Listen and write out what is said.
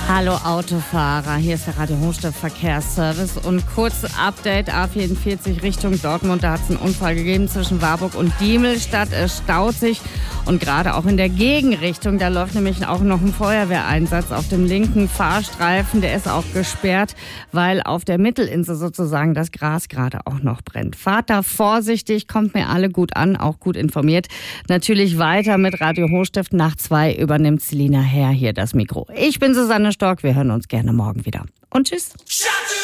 Hallo Autofahrer, hier ist der Radio Hochstift Verkehrsservice und kurzes Update A44 Richtung Dortmund. Da hat es einen Unfall gegeben zwischen Warburg und Diemelstadt. Es staut sich und gerade auch in der Gegenrichtung, da läuft nämlich auch noch ein Feuerwehreinsatz auf dem linken Fahrstreifen. Der ist auch gesperrt, weil auf der Mittelinsel sozusagen das Gras gerade auch noch brennt. Fahrt da vorsichtig, kommt mir alle gut an, auch gut informiert. Natürlich weiter mit Radio Hochstift. Nach 2 übernimmt Selina Herr hier das Mikro. Ich bin Susanne Stork, wir hören uns gerne morgen wieder. Und tschüss.